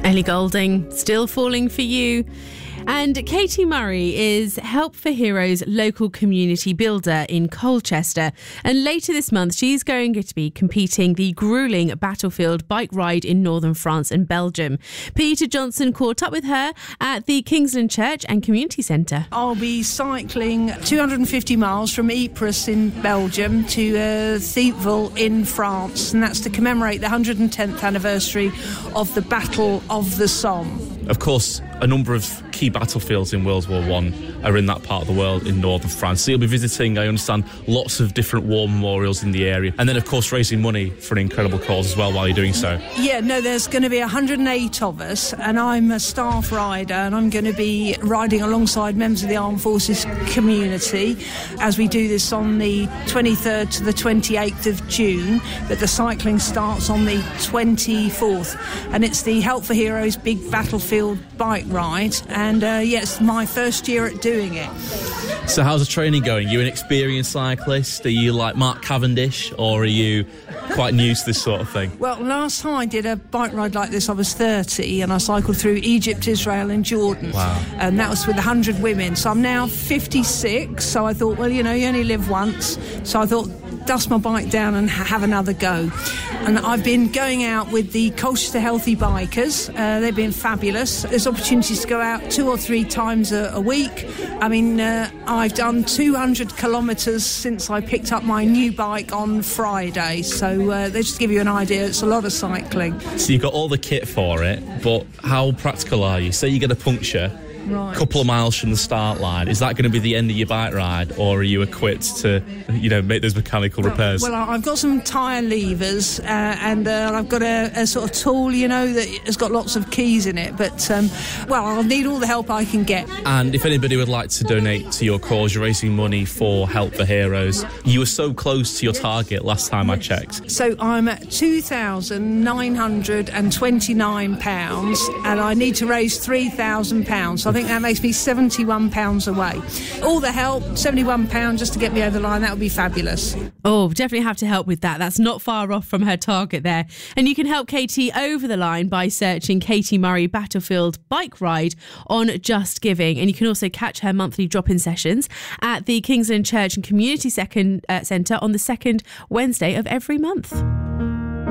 Ellie Goulding, Still Falling for You. And Katie Murray is Help for Heroes local community builder in Colchester. And later this month, she's going to be competing the gruelling battlefield bike ride in northern France and Belgium. Peter Johnson caught up with her at the Kingsland Church and Community Centre. I'll be cycling 250 miles from Ypres in Belgium to Thiepval in France, and that's to commemorate the 110th anniversary of the Battle of the Somme. Of course, a number of key battlefields in World War I are in that part of the world in northern France. So you'll be visiting, I understand, lots of different war memorials in the area. And then, of course, raising money for an incredible cause as well while you're doing so. Yeah, no, there's going to be 108 of us, and I'm a staff rider, and I'm going to be riding alongside members of the Armed Forces community as we do this on the 23rd to the 28th of June. But the cycling starts on the 24th, and it's the Help for Heroes Big Battlefield bike ride, and it's my first year at doing it. So how's the training going? You an experienced cyclist? Are you like Mark Cavendish, or are you quite new to this sort of thing? Well, last time I did a bike ride like this, I was 30, and I cycled through Egypt, Israel and Jordan. Wow. And that was with 100 women. So I'm now 56, so I thought, well, you only live once. So I thought, dust my bike down and have another go. And I've been going out with the Colchester Healthy Bikers. They've been fabulous. There's opportunities to go out 2 or 3 times a week. I mean, I've done 200 kilometres since I picked up my new bike on Friday. So they just give you an idea, it's a lot of cycling. So you've got all the kit for it, but how practical are you? Say you get a puncture, right, a couple of miles from the start line. Is that going to be the end of your bike ride, or are you equipped to, make those mechanical repairs? Well, I've got some tyre levers and I've got a sort of tool, that has got lots of keys in it. But, I'll need all the help I can get. And if anybody would like to donate to your cause, you're raising money for Help for Heroes. You were so close to your target last time I checked. So I'm at £2,929 and I need to raise £3,000. So I think that makes me £71 away. All the help, £71 just to get me over the line, that would be fabulous. Oh, definitely have to help with that. That's not far off from her target there. And you can help Katie over the line by searching Katie Murray Battlefield Bike Ride on Just Giving. And you can also catch her monthly drop-in sessions at the Kingsland Church and Community Centre on the second Wednesday of every month.